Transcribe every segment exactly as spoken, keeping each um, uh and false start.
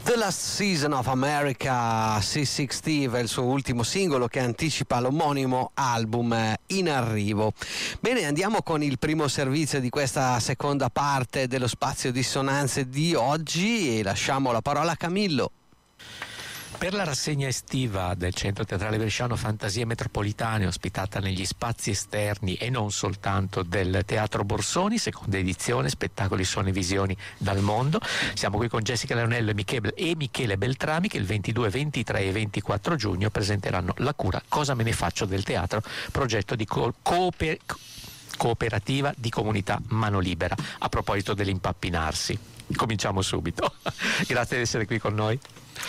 The Last Season of America, C sei Steve è il suo ultimo singolo che anticipa l'omonimo album in arrivo. Bene, andiamo con il primo servizio di questa seconda parte dello Spazio Dissonanze di oggi e lasciamo la parola a Camillo. Per la rassegna estiva del Centro Teatrale Bresciano Fantasie Metropolitane, ospitata negli spazi esterni e non soltanto del Teatro Borsoni, seconda edizione, spettacoli, suoni e visioni dal mondo. Siamo qui con Jessica Leonello e Michele, e Michele Beltrami, che il ventidue, ventitré e ventiquattro giugno presenteranno La cura, cosa me ne faccio del teatro, progetto di co- cooper- cooperativa di comunità Mano Libera. A proposito dell'impappinarsi, cominciamo subito. Grazie di essere qui con noi.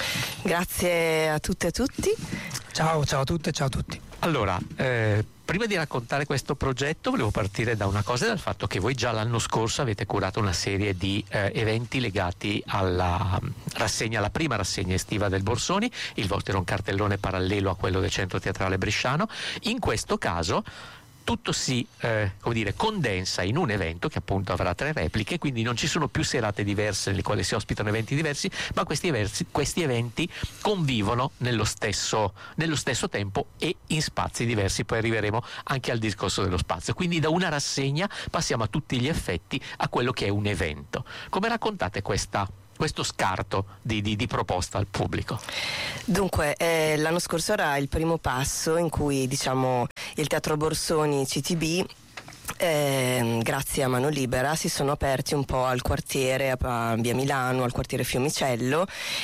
Grazie a tutte e a tutti. Ciao, ciao a tutte, ciao a tutti. Allora, eh, prima di raccontare questo progetto volevo partire da una cosa, dal fatto che voi già l'anno scorso avete curato una serie di eh, eventi legati alla rassegna, alla prima rassegna estiva del Borsoni. Il vostro era un cartellone parallelo a quello del Centro Teatrale Bresciano. In questo caso tutto si eh, come dire, condensa in un evento che appunto avrà tre repliche, quindi non ci sono più serate diverse nelle quali si ospitano eventi diversi, ma questi, versi, questi eventi convivono nello stesso, nello stesso tempo e in spazi diversi. Poi arriveremo anche al discorso dello spazio. Quindi da una rassegna passiamo a tutti gli effetti a quello che è un evento. Come raccontate questa questo scarto di, di, di proposta al pubblico? Dunque, eh, l'anno scorso era il primo passo in cui, diciamo, il Teatro Borsoni C T B, eh, grazie a Mano Libera, si sono aperti un po' al quartiere, a via Milano, al quartiere Fiumicello,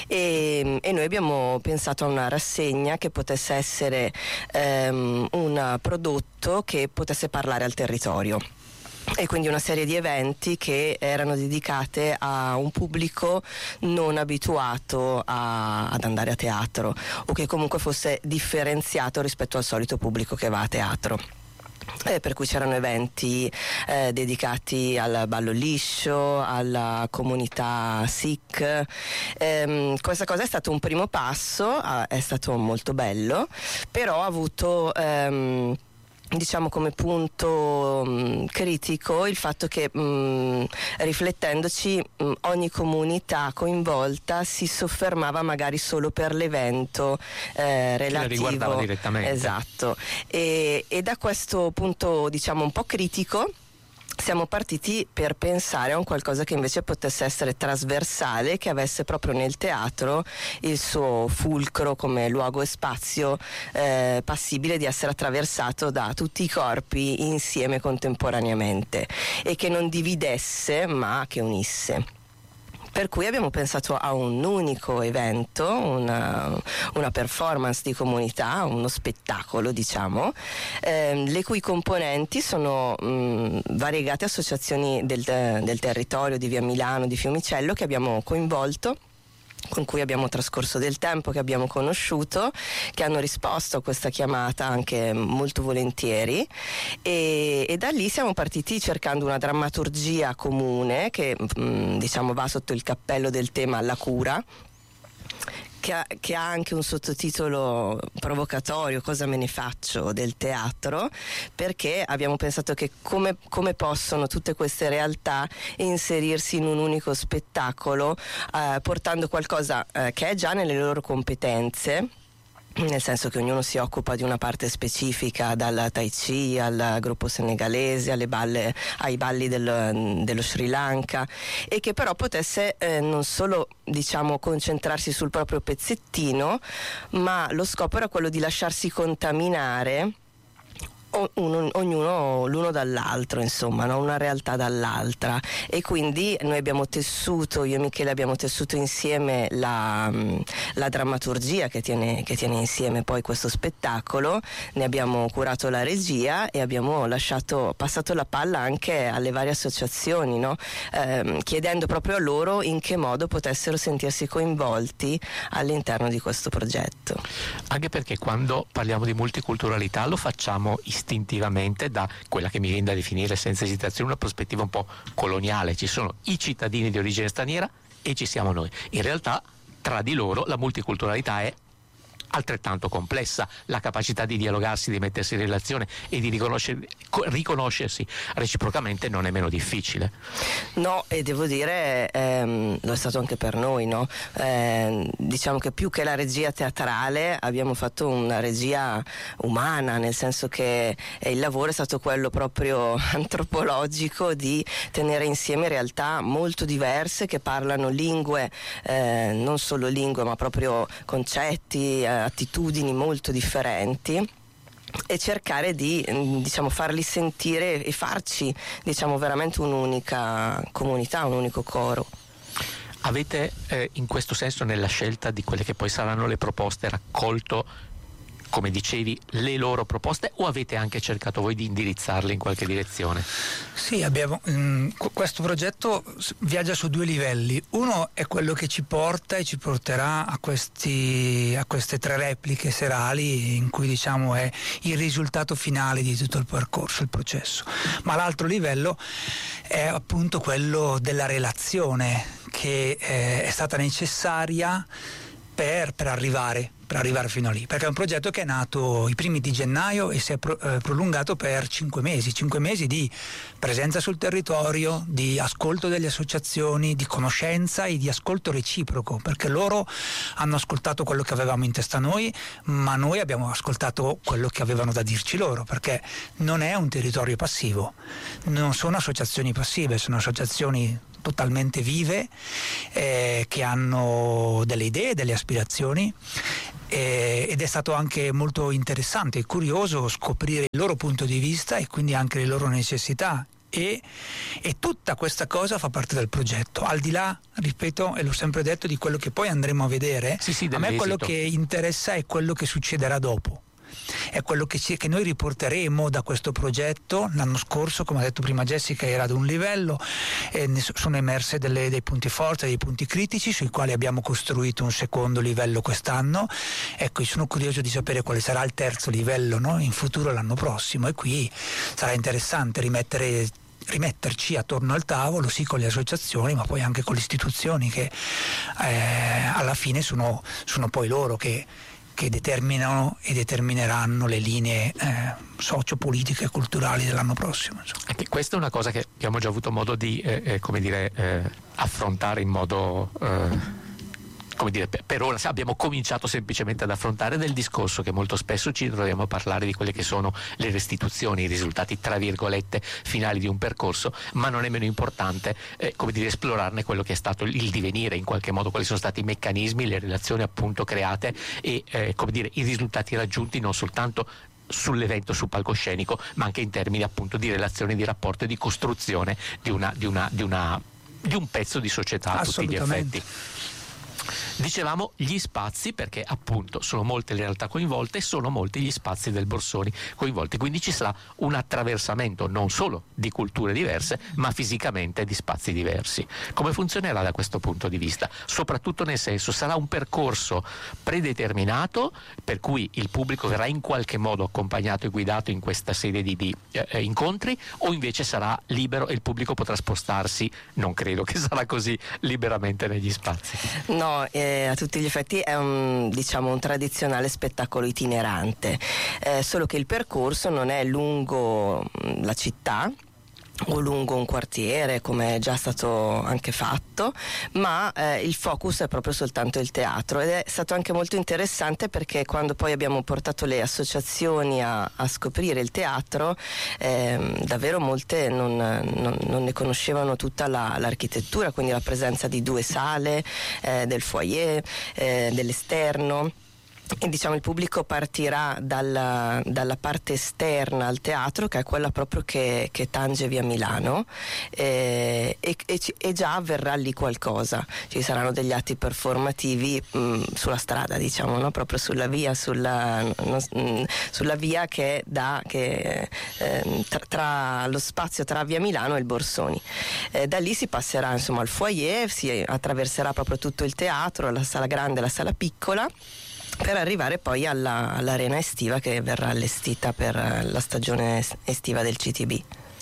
e, e noi abbiamo pensato a una rassegna che potesse essere ehm, un prodotto che potesse parlare al territorio. E quindi una serie di eventi che erano dedicate a un pubblico non abituato a, ad andare a teatro, o che comunque fosse differenziato rispetto al solito pubblico che va a teatro. Eh, per cui c'erano eventi eh, dedicati al ballo liscio, alla comunità Sikh. Eh, questa cosa è stato un primo passo, eh, è stato molto bello, però ha avuto ehm, diciamo come punto mh, critico il fatto che mh, riflettendoci mh, ogni comunità coinvolta si soffermava magari solo per l'evento eh, relativo, che la riguardava direttamente. Esatto, e, e da questo punto, diciamo, un po' critico siamo partiti per pensare a un qualcosa che invece potesse essere trasversale, che avesse proprio nel teatro il suo fulcro come luogo e spazio eh, passibile di essere attraversato da tutti i corpi insieme contemporaneamente, e che non dividesse ma che unisse. Per cui abbiamo pensato a un unico evento, una, una performance di comunità, uno spettacolo, diciamo, eh, le cui componenti sono mh, variegate associazioni del, del territorio di via Milano, di Fiumicello, che abbiamo coinvolto, con cui abbiamo trascorso del tempo, che abbiamo conosciuto, che hanno risposto a questa chiamata anche molto volentieri, e, e da lì siamo partiti cercando una drammaturgia comune che mh, diciamo va sotto il cappello del tema La cura, che ha, che ha anche un sottotitolo provocatorio, cosa me ne faccio del teatro, perché abbiamo pensato che come, come possono tutte queste realtà inserirsi in un unico spettacolo, eh, portando qualcosa eh, che è già nelle loro competenze, nel senso che ognuno si occupa di una parte specifica, dal Tai Chi al gruppo senegalese, alle balle, ai balli del, dello Sri Lanka, e che però potesse eh, non solo, diciamo, concentrarsi sul proprio pezzettino, ma lo scopo era quello di lasciarsi contaminare uno, ognuno l'uno dall'altro, insomma, no? Una realtà dall'altra. E quindi noi abbiamo tessuto, io e Michele abbiamo tessuto insieme la, la drammaturgia che tiene, che tiene insieme poi questo spettacolo, ne abbiamo curato la regia e abbiamo lasciato, passato la palla anche alle varie associazioni, no? eh, chiedendo proprio a loro in che modo potessero sentirsi coinvolti all'interno di questo progetto. Anche perché quando parliamo di multiculturalità lo facciamo istintivamente da quella che mi viene da definire senza esitazione una prospettiva un po' coloniale. Ci sono i cittadini di origine straniera e ci siamo noi. In realtà tra di loro la multiculturalità è altrettanto complessa, la capacità di dialogarsi, di mettersi in relazione e di riconoscer- riconoscersi reciprocamente non è meno difficile. No, e devo dire, ehm, lo è stato anche per noi, no? Eh, diciamo che più che la regia teatrale abbiamo fatto una regia umana, nel senso che il lavoro è stato quello proprio antropologico di tenere insieme realtà molto diverse che parlano lingue, eh, non solo lingue ma proprio concetti, eh, attitudini molto differenti, e cercare di, diciamo, farli sentire e farci, diciamo, veramente un'unica comunità, un unico coro. Avete eh, in questo senso, nella scelta di quelle che poi saranno le proposte, raccolto, come dicevi, le loro proposte, o avete anche cercato voi di indirizzarle in qualche direzione? Sì, abbiamo, mh, questo progetto viaggia su due livelli. Uno è quello che ci porta e ci porterà a, questi, a queste tre repliche serali, in cui, diciamo, è il risultato finale di tutto il percorso, il processo. Ma l'altro livello è appunto quello della relazione, che eh, è stata necessaria per, per arrivare per arrivare fino a lì, perché è un progetto che è nato i primi di gennaio e si è pro, eh, prolungato per cinque mesi, cinque mesi di presenza sul territorio, di ascolto delle associazioni, di conoscenza e di ascolto reciproco, perché loro hanno ascoltato quello che avevamo in testa noi, ma noi abbiamo ascoltato quello che avevano da dirci loro, perché non è un territorio passivo, non sono associazioni passive, sono associazioni totalmente vive, eh, che hanno delle idee, delle aspirazioni, eh, ed è stato anche molto interessante e curioso scoprire il loro punto di vista e quindi anche le loro necessità. E, e tutta questa cosa fa parte del progetto, al di là, ripeto, e l'ho sempre detto, di quello che poi andremo a vedere. Sì, sì, a me quello che interessa è quello che succederà dopo. È quello che, ci, che noi riporteremo da questo progetto. L'anno scorso, come ha detto prima Jessica, era ad un livello, e ne sono emerse delle, dei punti forti, dei punti critici sui quali abbiamo costruito un secondo livello quest'anno. Ecco, io sono curioso di sapere quale sarà il terzo livello, no? In futuro, l'anno prossimo, e qui sarà interessante rimettere rimetterci attorno al tavolo, sì, con le associazioni, ma poi anche con le istituzioni, che eh, alla fine sono, sono poi loro che che determinano e determineranno le linee eh, socio-politiche e culturali dell'anno prossimo. Anche questa è una cosa che abbiamo già avuto modo di eh, eh, come dire, eh, affrontare in modo eh, come dire, per, per ora abbiamo cominciato semplicemente ad affrontare del discorso che molto spesso ci troviamo a parlare di quelle che sono le restituzioni, i risultati tra virgolette finali di un percorso, ma non è meno importante eh, come dire, esplorarne quello che è stato il divenire, in qualche modo quali sono stati i meccanismi, le relazioni appunto create e eh, come dire, i risultati raggiunti non soltanto sull'evento, sul palcoscenico, ma anche in termini appunto di relazioni, di rapporto e di costruzione di una, di una, di una, di un pezzo di società a tutti gli effetti. Dicevamo gli spazi, perché appunto sono molte le realtà coinvolte e sono molti gli spazi del Borsoni coinvolti, quindi ci sarà un attraversamento non solo di culture diverse ma fisicamente di spazi diversi. Come funzionerà da questo punto di vista? Soprattutto nel senso, sarà un percorso predeterminato per cui il pubblico verrà in qualche modo accompagnato e guidato in questa serie di, di eh, incontri, o invece sarà libero e il pubblico potrà spostarsi? Non credo che sarà così liberamente negli spazi. No, eh, a tutti gli effetti è un, diciamo, un tradizionale spettacolo itinerante, eh, solo che il percorso non è lungo la città o lungo un quartiere, come è già stato anche fatto, ma eh, il focus è proprio soltanto il teatro, ed è stato anche molto interessante perché quando poi abbiamo portato le associazioni a, a scoprire il teatro, eh, davvero molte non, non, non ne conoscevano tutta la, l'architettura, quindi la presenza di due sale, eh, del foyer, eh, dell'esterno. E diciamo il pubblico partirà dalla, dalla parte esterna al teatro, che è quella proprio che, che tange via Milano, eh, e, e, e già avverrà lì qualcosa. Ci saranno degli atti performativi mh, sulla strada, diciamo, no? Proprio sulla via, sulla, no, sulla via che da che, eh, tra, tra lo spazio tra via Milano e il Borsoni. Eh, da lì si passerà insomma al foyer, si attraverserà proprio tutto il teatro, la sala grande e la sala piccola, per arrivare poi alla, all'arena estiva che verrà allestita per la stagione estiva del C T B.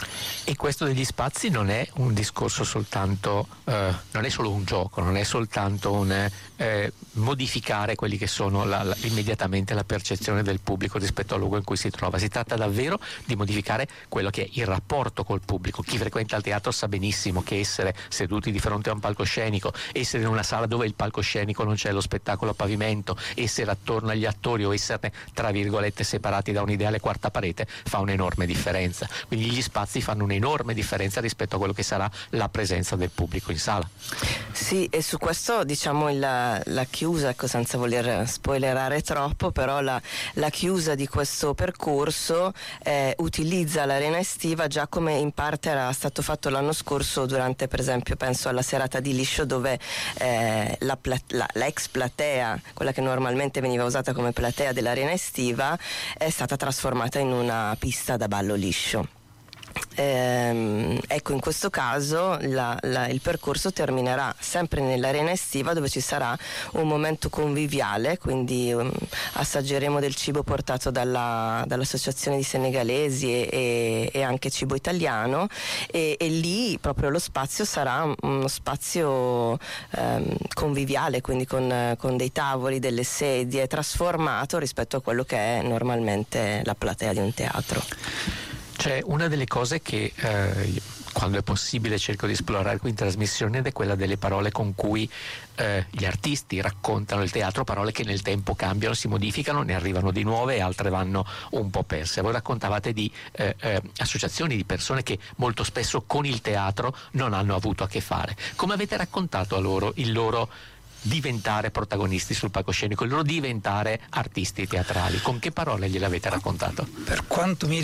E questo degli spazi non è un discorso soltanto, eh, non è solo un gioco, non è soltanto un eh, modificare quelli che sono la, la, immediatamente la percezione del pubblico rispetto al luogo in cui si trova. Si tratta davvero di modificare quello che è il rapporto col pubblico. Chi frequenta il teatro sa benissimo che essere seduti di fronte a un palcoscenico, essere in una sala dove il palcoscenico non c'è, lo spettacolo a pavimento, essere attorno agli attori o esserne tra virgolette separati da un'ideale quarta parete fa un'enorme differenza. Quindi gli spazi fanno un'enorme differenza rispetto a quello che sarà la presenza del pubblico in sala. Sì, e su questo diciamo il, la chiusa, ecco, senza voler spoilerare troppo, però la, la chiusa di questo percorso eh, utilizza l'Arena Estiva già come in parte era stato fatto l'anno scorso durante, per esempio, penso alla serata di Liscio, dove eh, la, la, la ex platea, quella che normalmente veniva usata come platea dell'Arena Estiva, è stata trasformata in una pista da ballo liscio. Ehm, ecco, in questo caso la, la, il percorso terminerà sempre nell'Arena Estiva, dove ci sarà un momento conviviale, quindi um, assaggeremo del cibo portato dalla, dall'associazione di senegalesi e, e, e anche cibo italiano, e, e lì proprio lo spazio sarà uno spazio um, conviviale, quindi con, con dei tavoli, delle sedie, trasformato rispetto a quello che è normalmente la platea di un teatro. C'è una delle cose che eh, quando è possibile cerco di esplorare qui in trasmissione, ed è quella delle parole con cui eh, gli artisti raccontano il teatro, parole che nel tempo cambiano, si modificano, ne arrivano di nuove e altre vanno un po' perse. Voi raccontavate di eh, eh, associazioni di persone che molto spesso con il teatro non hanno avuto a che fare. Come avete raccontato a loro il loro diventare protagonisti sul palcoscenico, il loro diventare artisti teatrali? Con che parole gliel'avete raccontato? Per quanto mi